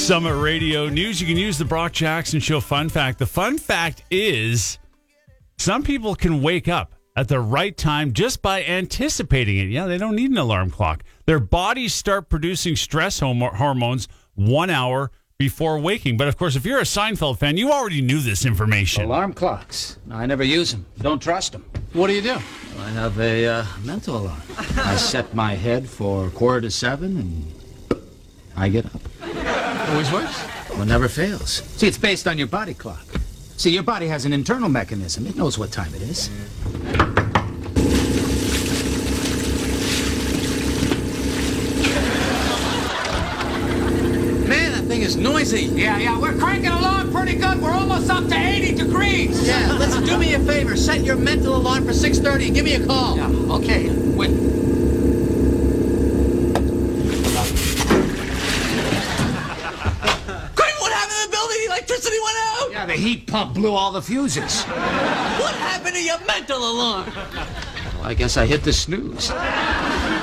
Summit Radio News. You can use the Brock Jackson Show fun fact. The fun fact is some people can wake up at the right time just by anticipating it. Yeah, they don't need an alarm clock. Their bodies start producing stress hormones 1 hour before waking. But, of course, if you're a Seinfeld fan, you already knew this information. Alarm clocks. I never use them. Don't trust them. What do you do? I have a mental alarm. I set my head for 6:45 and I get up. Always works? Well, never fails. See, it's based on your body clock. See, your body has an internal mechanism. It knows what time it is. Man, that thing is noisy. Yeah, we're cranking along pretty good. We're almost up to 80 degrees. Yeah, let's do me a favor. Set your mental alarm for 6:30 and give me a call. Yeah, okay. Wait. Craig, what happened to the building? The electricity went out. Yeah, the heat pump blew all the fuses. What happened to your mental alarm? Well, I guess I hit the snooze.